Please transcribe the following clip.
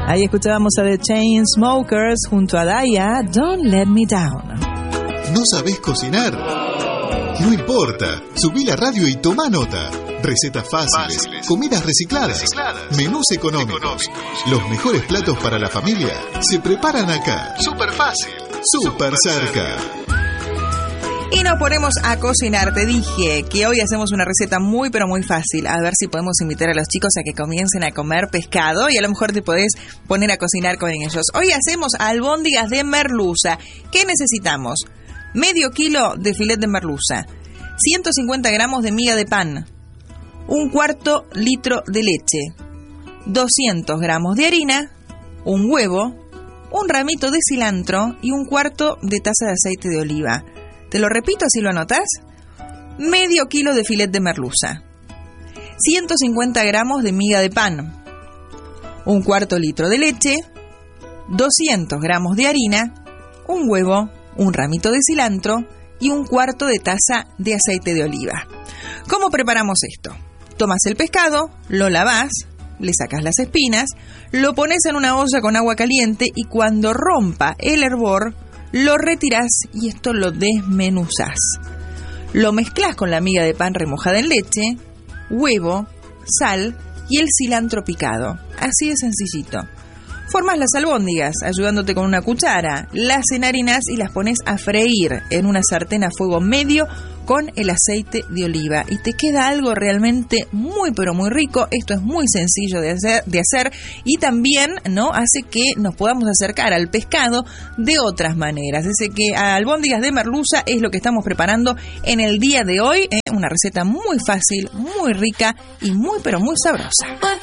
Ahí escuchábamos a The Chainsmokers junto a Daya, Don't Let Me Down. ¿No sabés cocinar? No importa, subí la radio y tomá nota. Recetas fáciles, comidas recicladas, menús económicos. Los mejores platos para la familia se preparan acá. Súper fácil, súper cerca. Y nos ponemos a cocinar. Te dije que hoy hacemos una receta muy pero muy fácil. A ver si podemos invitar a los chicos a que comiencen a comer pescado y a lo mejor te podés poner a cocinar con ellos. Hoy hacemos albóndigas de merluza. ¿Qué necesitamos? Medio kilo de filet de merluza, 150 gramos de miga de pan, un cuarto litro de leche, 200 gramos de harina, un huevo, un ramito de cilantro y un cuarto de taza de aceite de oliva. Te lo repito, así lo anotás. Medio kilo de filet de merluza, 150 gramos de miga de pan, un cuarto litro de leche, 200 gramos de harina, un huevo, un ramito de cilantro y un cuarto de taza de aceite de oliva. ¿Cómo preparamos esto? Tomas el pescado, lo lavás, le sacas las espinas, lo pones en una olla con agua caliente y cuando rompa el hervor, lo retirás y esto lo desmenuzás. Lo mezclás con la miga de pan remojada en leche, huevo, sal y el cilantro picado. Así de sencillito. Formas las albóndigas ayudándote con una cuchara, las enharinas y las pones a freír en una sartén a fuego medio con el aceite de oliva y te queda algo realmente muy pero muy rico. Esto es muy sencillo de hacer y también no hace que nos podamos acercar al pescado de otras maneras. Así que albóndigas de merluza es lo que estamos preparando en el día de hoy. Una receta muy fácil, muy rica y muy pero muy sabrosa.